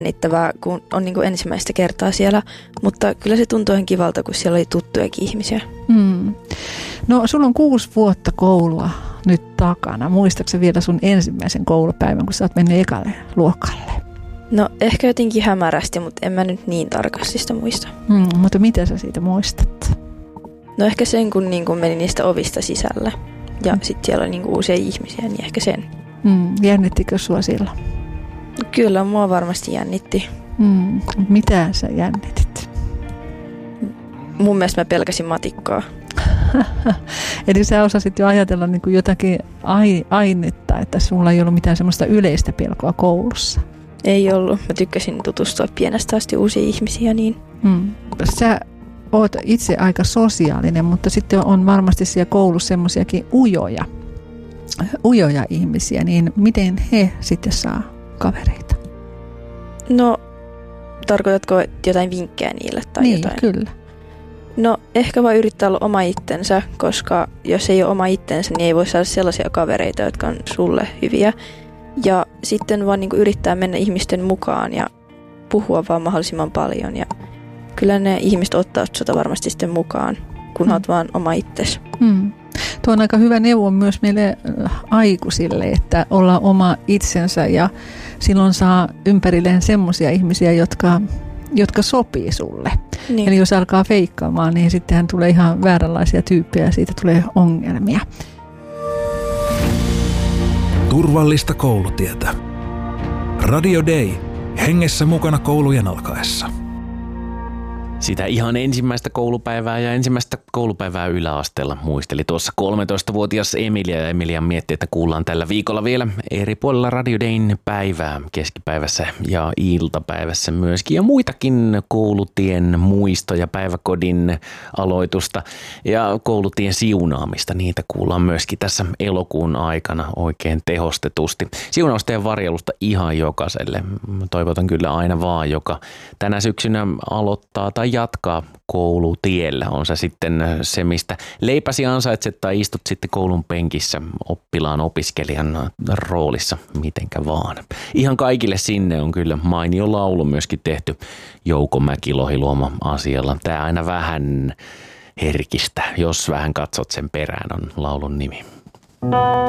jännittävää, kun on niin kuin ensimmäistä kertaa siellä, mutta kyllä se tuntui ihan kivalta, kun siellä oli tuttujakin ihmisiä. No sulla on 6 vuotta koulua nyt takana. Muistatko vielä sun ensimmäisen koulupäivän, kun sä oot mennyt ekalle luokalle? No ehkä jotenkin hämärästi, mutta en mä nyt niin tarkasti sitä muista. Mutta mitä sä siitä muistat? No ehkä sen, kun niin kuin menin niistä ovista sisälle ja sitten siellä oli niin kuin uusia ihmisiä, niin ehkä sen. Jännittikö sua silloin? Kyllä, mua varmasti jännitti. Mitä sä jännitit? Mun mielestä mä pelkäsin matikkaa. Eli sä osasit jo ajatella niin kuin jotakin ainetta, että sulla ei ollut mitään semmoista yleistä pelkoa koulussa. Ei ollut. Mä tykkäsin tutustua pienestä asti uusia ihmisiä. Niin. Sä oot itse aika sosiaalinen, mutta sitten on varmasti siellä koulussa semmoisiakin ujoja ihmisiä, niin miten he sitten saa kavereita? No, tarkoitatko jotain vinkkejä niille tai niin, jotain? Kyllä. No, ehkä vaan yrittää olla oma itsensä, koska jos ei ole oma itsensä, niin ei voi saada sellaisia kavereita, jotka on sulle hyviä. Ja sitten vaan niin kuin yrittää mennä ihmisten mukaan ja puhua vaan mahdollisimman paljon. Ja kyllä ne ihmiset ottaa sinua varmasti sitten mukaan, kun olet vaan oma itsesi. Tuo on aika hyvä neuvo myös meille aikuisille, että olla oma itsensä ja silloin saa ympärilleen semmoisia ihmisiä, jotka sopii sulle. Niin. Eli jos alkaa feikkaamaan, niin sittenhän tulee ihan vääränlaisia tyyppejä ja siitä tulee ongelmia. Turvallista koulutietä. Radio Day. Hengessä mukana koulujen alkaessa. Sitä ihan ensimmäistä koulupäivää ja ensimmäistä koulupäivää yläasteella muisteli tuossa 13-vuotias Emilia. Ja Emilia mietti, että kuullaan tällä viikolla vielä eri puolilla Radio Dayn päivää keskipäivässä ja iltapäivässä myöskin. Ja muitakin koulutien muistoja, päiväkodin aloitusta ja koulutien siunaamista. Niitä kuullaan myöskin tässä elokuun aikana oikein tehostetusti. Siunausta ja varjelusta ihan jokaiselle. Toivotan kyllä aina vaan, joka tänä syksynä aloittaa tai jatkaa koulutiellä. On se sitten se, mistä leipäsi ansaitset tai istut sitten koulun penkissä oppilaan opiskelijan roolissa, mitenkä vaan. Ihan kaikille sinne on kyllä mainio laulu myöskin tehty Jouko Mäki-Lohiluoma asialla. Tämä aina vähän herkistä, jos vähän katsot sen perään, on laulun nimi.